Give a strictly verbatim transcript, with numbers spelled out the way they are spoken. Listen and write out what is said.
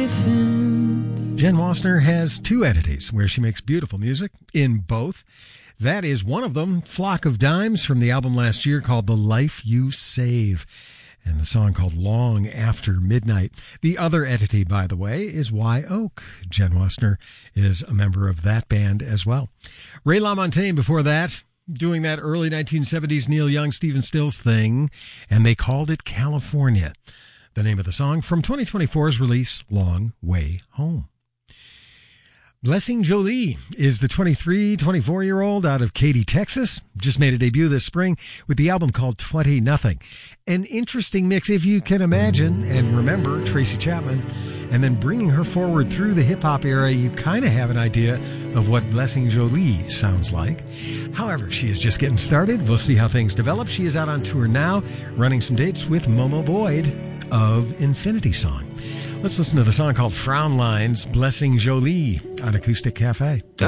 defend. Jen Wasner has two entities where she makes beautiful music in both. That is one of them, Flock of Dimes, from the album last year called The Life You Save, and the song called Long After Midnight. The other entity, by the way, is Wye Oak. Jen Wasner is a member of that band as well. Ray LaMontagne before that, doing that early nineteen seventies Neil Young, Stephen Stills thing, and they called it California. The name of the song from twenty twenty-four's release, Long Way Home. Blessing Jolie is the twenty-three, twenty-four-year-old out of Katy, Texas. Just made a debut this spring with the album called twenty nothing. An interesting mix, if you can imagine and remember Tracy Chapman, and then bringing her forward through the hip-hop era, you kind of have an idea of what Blessing Jolie sounds like. However, she is just getting started. We'll see how things develop. She is out on tour now, running some dates with Momo Boyd of Infinity Song. Let's listen to the song called Frown Lines, Blessing Jolie on Acoustic Cafe.